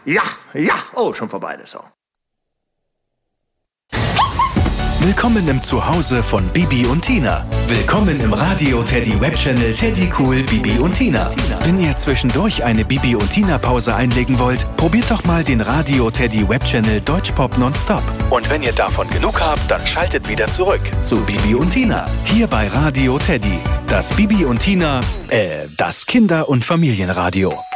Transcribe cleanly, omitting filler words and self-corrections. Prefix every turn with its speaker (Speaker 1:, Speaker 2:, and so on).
Speaker 1: Ja, oh, schon vorbei der Song.
Speaker 2: Willkommen im Zuhause von Bibi und Tina. Willkommen im Radio Teddy Webchannel Teddy Cool Bibi und Tina. Wenn ihr zwischendurch eine Bibi und Tina Pause einlegen wollt, probiert doch mal den Radio Teddy Webchannel Deutschpop nonstop. Und wenn ihr davon genug habt, dann schaltet wieder zurück zu Bibi und Tina. Hier bei Radio Teddy. Das Bibi und Tina, das Kinder- und Familienradio.